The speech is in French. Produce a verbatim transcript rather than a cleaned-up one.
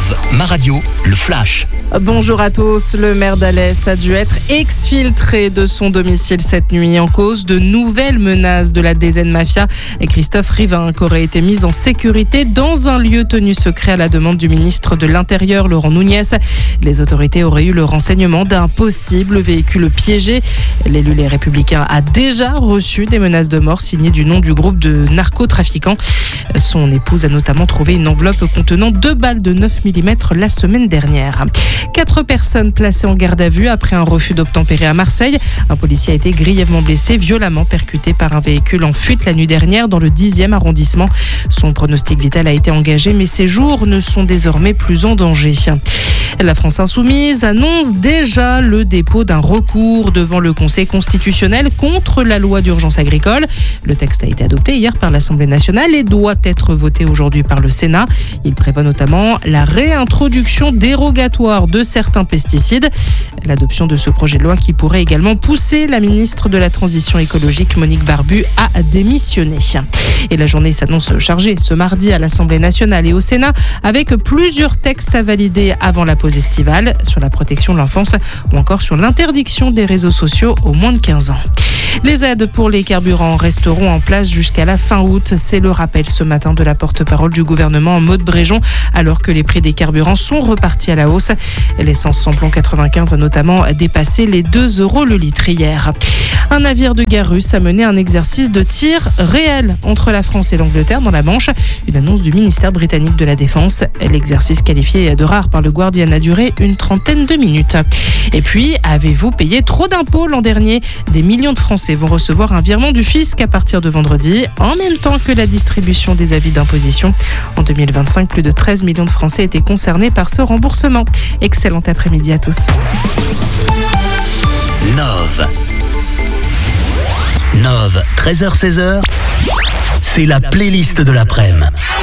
Nov, ma radio, le flash. Bonjour à tous. Le maire d'Alès a dû être exfiltré de son domicile cette nuit en cause de nouvelles menaces de la D Z Mafia. Et Christophe Rivain aurait été mis en sécurité dans un lieu tenu secret à la demande du ministre de l'Intérieur, Laurent Nunez. Les autorités auraient eu le renseignement d'un possible véhicule piégé. L'élu Les Républicains a déjà reçu des menaces de mort signées du nom du groupe de narcotrafiquants. Son épouse a notamment trouvé une enveloppe contenant deux balles de neuf millimètres la semaine dernière. Quatre personnes placées en garde à vue après un refus d'obtempérer à Marseille. Un policier a été grièvement blessé, violemment percuté par un véhicule en fuite la nuit dernière dans le dixième arrondissement. Son pronostic vital a été engagé, mais ses jours ne sont désormais plus en danger. La France Insoumise annonce déjà le dépôt d'un recours devant le Conseil constitutionnel contre la loi d'urgence agricole. Le texte a été adopté hier par l'Assemblée nationale et doit être voté aujourd'hui par le Sénat. Il prévoit notamment la réintroduction dérogatoire de certains pesticides. L'adoption de ce projet de loi qui pourrait également pousser la ministre de la Transition écologique, Monique Barbu, à démissionner. Et la journée s'annonce chargée ce mardi à l'Assemblée nationale et au Sénat avec plusieurs textes à valider avant la pause estivale sur la protection de l'enfance ou encore sur l'interdiction des réseaux sociaux aux moins de quinze ans. Les aides pour les carburants resteront en place jusqu'à la fin août. C'est le rappel ce matin de la porte-parole du gouvernement, Maud Bréjon, alors que les prix des carburants sont repartis à la hausse. L'essence samplon quatre-vingt-quinze a notamment dépassé les deux euros le litre hier. Un navire de guerre russe a mené un exercice de tir réel entre la France et l'Angleterre dans la Manche. Une annonce du ministère britannique de la Défense. L'exercice qualifié de rare par le Guardian a duré une trentaine de minutes. Et puis, avez-vous payé trop d'impôts l'an dernier ? Des millions de Français vont recevoir un virement du fisc à partir de vendredi, en même temps que la distribution des avis d'imposition. En deux mille vingt-cinq, plus de treize millions de Français étaient concernés par ce remboursement. Excellent après-midi à tous. Nov. Nov, treize heures seize heures, c'est la playlist de l'après-midi.